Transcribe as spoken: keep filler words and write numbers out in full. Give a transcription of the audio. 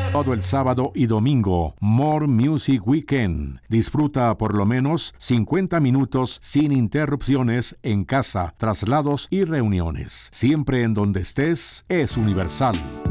Todo el sábado y domingo, More Music Weekend. Disfruta por lo menos cincuenta minutos sin interrupciones en casa, traslados y reuniones. Siempre en donde estés, es Universal.